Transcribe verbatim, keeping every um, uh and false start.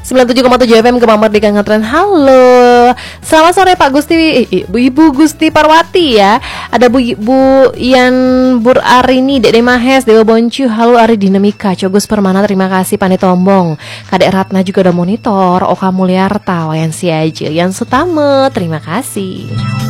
sembilan puluh tujuh koma tujuh F M Kemang Merdeka Ngetren. Halo, selamat sore Pak Gusti, Ibu Ibu Gusti Parwati ya. Ada Bu Bu Ian Bur Arini, Dede Mahes, Dewa Boncu. Halo Ari Dinamika, Cogus Permana, terima kasih Pani Tombong. Kadek Ratna juga udah monitor. Oka Mulyarta, Wayan Siaje, Yan Sutame, terima kasih.